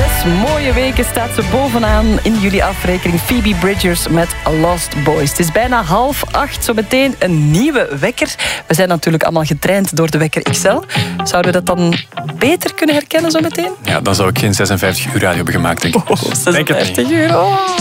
mooie weken staat ze bovenaan in jullie afrekening. Phoebe Bridgers met Lost Boys. Het is bijna 7:30, zo meteen een nieuwe wekker. We zijn natuurlijk allemaal getraind door de wekker XL. Zouden we dat dan beter kunnen herkennen zo meteen? Ja, dan zou ik geen 56 uur radio hebben gemaakt, denk ik. 56 uur, oh.